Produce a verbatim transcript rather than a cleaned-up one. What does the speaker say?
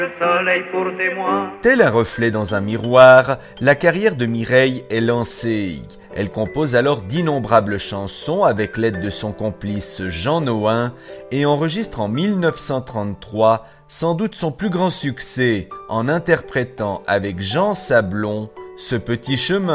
Le soleil pour témoin. Tel un reflet dans un miroir, la carrière de Mireille est lancée. Elle compose alors d'innombrables chansons avec l'aide de son complice Jean Nohain et enregistre en mille neuf cent trente-trois sans doute son plus grand succès en interprétant avec Jean Sablon « Ce petit chemin ».